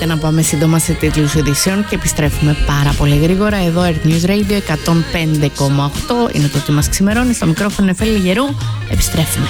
Λέτε να πάμε σύντομα σε τίτλους ειδήσεων και επιστρέφουμε πάρα πολύ γρήγορα. Εδώ Earth News Radio 105,8 είναι το τι μας ξημερώνει. Στο μικρόφωνο Εφέλη Γερού. Επιστρέφουμε.